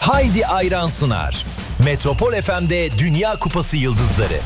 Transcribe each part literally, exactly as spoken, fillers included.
Haydi Ayran sunar. Metropol F M'de Dünya Kupası yıldızları.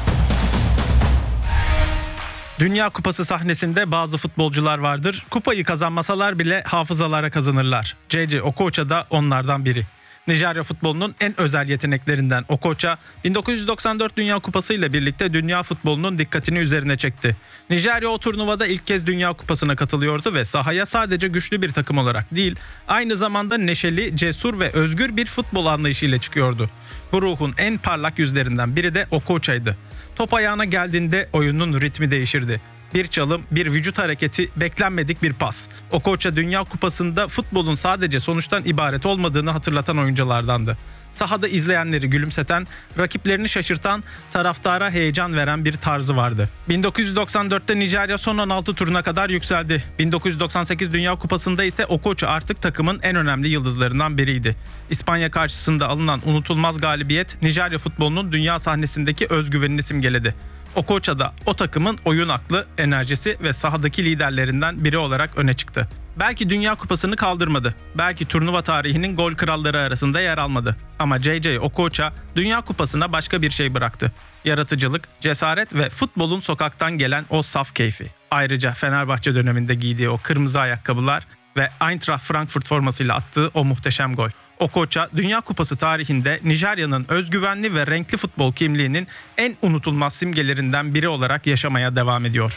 Dünya Kupası sahnesinde bazı futbolcular vardır. Kupayı kazanmasalar bile hafızalara kazanırlar. C C Okocha da onlardan biri. Nijerya futbolunun en özel yeteneklerinden Okocha, bin dokuz yüz doksan dört Dünya Kupası ile birlikte dünya futbolunun dikkatini üzerine çekti. Nijerya o turnuvada ilk kez Dünya Kupası'na katılıyordu ve sahaya sadece güçlü bir takım olarak değil, aynı zamanda neşeli, cesur ve özgür bir futbol anlayışıyla çıkıyordu. Bu ruhun en parlak yüzlerinden biri de Okocha'ydı. Top ayağına geldiğinde oyunun ritmi değişirdi. Bir çalım, bir vücut hareketi, beklenmedik bir pas. Okocha Dünya Kupası'nda futbolun sadece sonuçtan ibaret olmadığını hatırlatan oyunculardandı. Sahada izleyenleri gülümseten, rakiplerini şaşırtan, taraftara heyecan veren bir tarzı vardı. bin dokuz yüz doksan dörtte Nijerya son on altı turuna kadar yükseldi. bin dokuz yüz doksan sekiz Dünya Kupası'nda ise Okocha artık takımın en önemli yıldızlarından biriydi. İspanya karşısında alınan unutulmaz galibiyet Nijerya futbolunun dünya sahnesindeki özgüvenini simgeledi. Okocha da o takımın oyun aklı, enerjisi ve sahadaki liderlerinden biri olarak öne çıktı. Belki Dünya Kupası'nı kaldırmadı. Belki turnuva tarihinin gol kralları arasında yer almadı. Ama C C Okocha Dünya Kupası'na başka bir şey bıraktı. Yaratıcılık, cesaret ve futbolun sokaktan gelen o saf keyfi. Ayrıca Fenerbahçe döneminde giydiği o kırmızı ayakkabılar ve Eintracht Frankfurt formasıyla attığı o muhteşem gol. Okocha, Dünya Kupası tarihinde Nijerya'nın özgüvenli ve renkli futbol kimliğinin en unutulmaz simgelerinden biri olarak yaşamaya devam ediyor.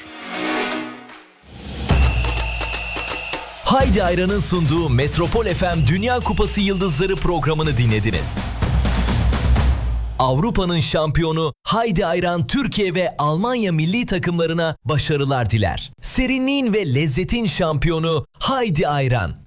Haydi Ayran'ın sunduğu Metropol F M Dünya Kupası Yıldızları programını dinlediniz. Avrupa'nın şampiyonu Haydi Ayran Türkiye ve Almanya milli takımlarına başarılar diler. Serinliğin ve lezzetin şampiyonu Haydi Ayran.